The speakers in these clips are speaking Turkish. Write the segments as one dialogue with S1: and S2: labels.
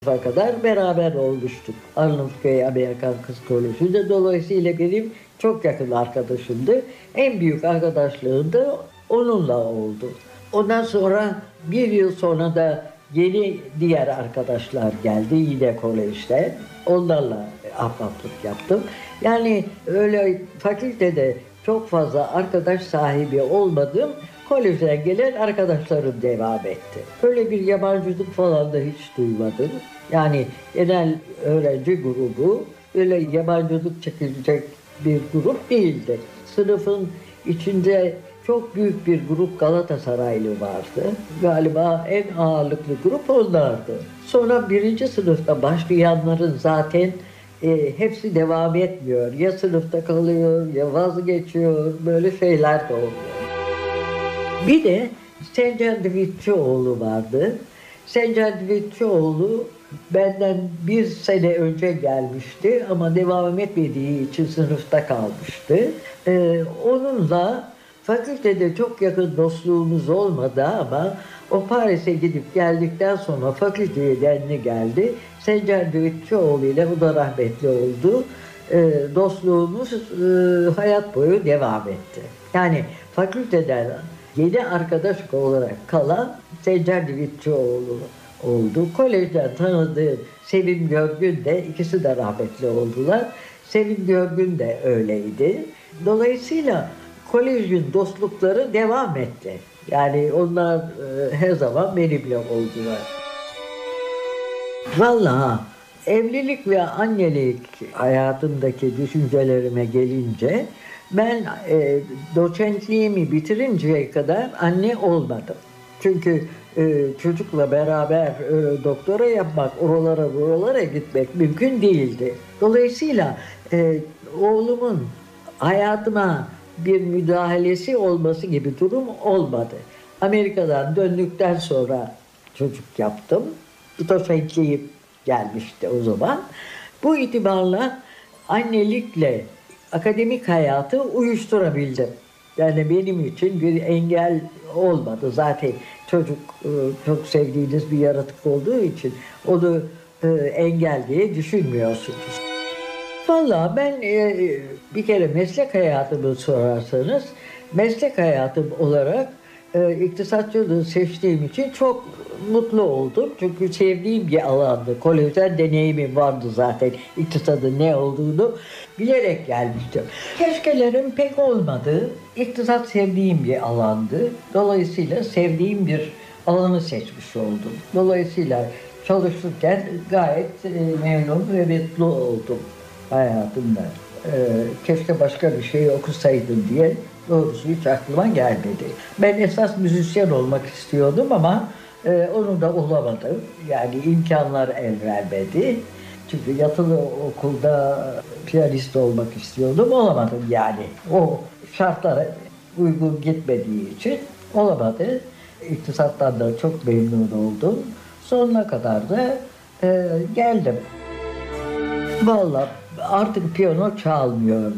S1: kadar beraber olmuştuk. Arnavutköy Amerikan Kız Koleji'nde. Dolayısıyla benim çok yakın arkadaşımdı. En büyük arkadaşlığım da onunla oldu. Ondan sonra bir yıl sonra da yeni diğer arkadaşlar geldi yine kolejde. Onlarla ahbaplık yaptım. Yani öyle fakültede çok fazla arkadaş sahibi olmadım. Kolejden gelen arkadaşlarım devam etti. Böyle bir yabancılık falan da hiç duymadım. Yani genel öğrenci grubu öyle yabancılık çekilecek bir grup değildi. Sınıfın içinde çok büyük bir grup Galatasaraylı vardı. Galiba en ağırlıklı grup onlardı. Sonra birinci sınıfta başlayanların zaten hepsi devam etmiyor. Ya sınıfta kalıyor ya vazgeçiyor. Böyle şeyler de oluyor. Bir de Sencer Divitçioğlu vardı. Sencer Divitçioğlu benden bir sene önce gelmişti ama devam etmediği için sınıfta kalmıştı. Onunla fakültede çok yakın dostluğumuz olmadı ama o Paris'e gidip geldikten sonra fakülteye denli geldi. Sencer Divitçioğlu ile bu da rahmetli oldu. Dostluğumuz hayat boyu devam etti. Yani fakülteden yeni arkadaş olarak kalan Sencer Divitçioğlu oldu. Kolejden tanıdığım Sevim Görgün de, ikisi de rahmetli oldular. Sevim Görgün de öyleydi. Dolayısıyla kolejin dostlukları devam etti. Yani onlar her zaman benimle oldular. Vallahi evlilik ve annelik hayatımdaki düşüncelerime gelince ben doçentliğimi bitirinceye kadar anne olmadım. Çünkü çocukla beraber doktora yapmak, oralara gitmek mümkün değildi. Dolayısıyla oğlumun hayatıma bir müdahalesi olması gibi durum olmadı. Amerika'dan döndükten sonra çocuk yaptım. Doçentliğim gelmişti o zaman. Bu itibarla annelikle akademik hayatı uyuşturabildim. Yani benim için bir engel olmadı. Zaten çocuk çok sevdiğiniz bir yaratık olduğu için onu engel diye düşünmüyorsunuz. Vallahi ben bir kere meslek hayatımı sorarsanız, meslek hayatım olarak iktisatçılığı seçtiğim için çok mutlu oldum. Çünkü sevdiğim bir alandı. Kolejden deneyimim vardı zaten. İktisadın ne olduğunu bilerek gelmiştim. Keşkelerim pek olmadı. İktisat sevdiğim bir alandı. Dolayısıyla sevdiğim bir alanı seçmiş oldum. Dolayısıyla çalışırken gayet memnun ve mutlu oldum hayatımda. Keşke başka bir şey okusaydım diye doğrusu hiç aklıma gelmedi. Ben esas müzisyen olmak istiyordum ama onu da olamadım. Yani imkanlar el vermedi. Çünkü yatılı okulda piyanist olmak istiyordum, olamadım yani. O şartlara uygun gitmediği için olamadı. İktisattan da çok memnun oldum. Sonuna kadar da geldim. Vallahi artık piyano çalmıyorum.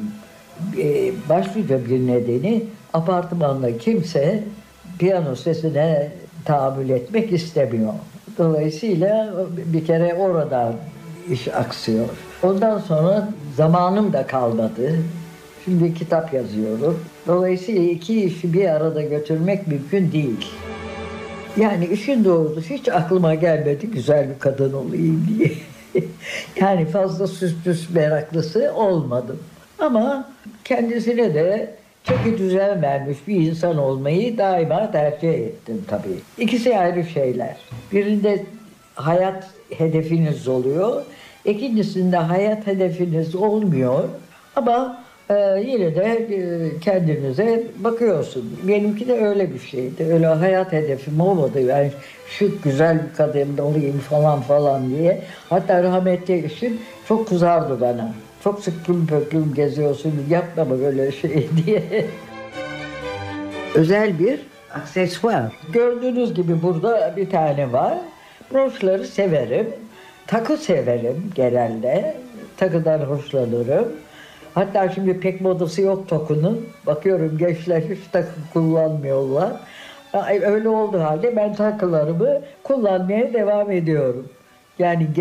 S1: Başlıca bir nedeni apartmanda kimse piyano sesine tahammül etmek istemiyor. Dolayısıyla bir kere oradan iş aksıyor. Ondan sonra zamanım da kalmadı. Şimdi kitap yazıyorum. Dolayısıyla iki işi bir arada götürmek mümkün değil. Yani işin doğrusu hiç aklıma gelmedi güzel bir kadın olayım diye. Yani fazla süs meraklısı olmadım. Ama kendisine de çeki düzen vermiş bir insan olmayı daima tercih ettim tabii. İkisi ayrı şeyler. Birinde hayat hedefiniz oluyor. İkincisinde hayat hedefiniz olmuyor. Ama yine de kendinize bakıyorsun. Benimki de öyle bir şeydi. Öyle hayat hedefim olmadı. Yani şu güzel bir kadın olayım falan diye. Hatta rahmetli eşim çok kızardı bana. Çok sıkkın pöklüm geziyorsun, yapma böyle şey diye. Özel bir aksesuar. Gördüğünüz gibi burada bir tane var. Broşları severim. Takı severim genelde. Takıdan hoşlanırım. Hatta şimdi pek modası yok tokunun. Bakıyorum gençler hiç takı kullanmıyorlar. Öyle olduğu halde ben takılarımı kullanmaya devam ediyorum. Yani